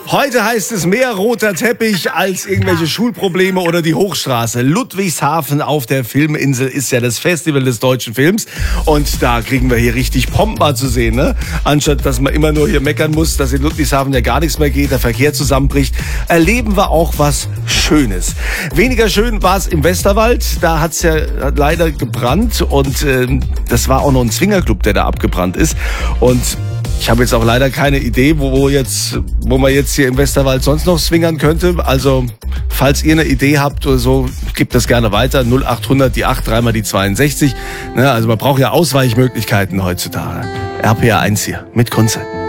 Heute heißt es mehr roter Teppich als irgendwelche Schulprobleme oder die Hochstraße. Ludwigshafen auf der Filminsel ist ja das Festival des deutschen Films. Und da kriegen wir hier richtig Pompa zu sehen, ne? Anstatt, dass man immer nur hier meckern muss, dass in Ludwigshafen ja gar nichts mehr geht, der Verkehr zusammenbricht, erleben wir auch was Schönes. Weniger schön war es im Westerwald. Da hat's ja leider gebrannt und das war auch noch ein Swingerclub, der da abgebrannt ist. Und ich habe jetzt auch leider keine Idee, wo man jetzt hier im Westerwald sonst noch swingern könnte. Also, falls ihr eine Idee habt oder so, gebt das gerne weiter. 0800 die 8, 3 mal die 62. Also man braucht ja Ausweichmöglichkeiten heutzutage. RPR 1 hier mit Kunze.